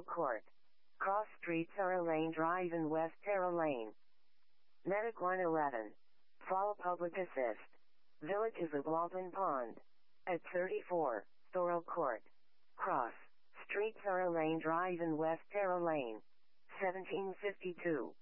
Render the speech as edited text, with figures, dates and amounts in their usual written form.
Court. Cross Street, Sarah Lane Drive and West Terra Lane. Medic 111. Fall Public Assist. Villages of Walton Pond. At 34, Thorough Court. Cross Street, Sarah Lane Drive and West Terra Lane. 1752.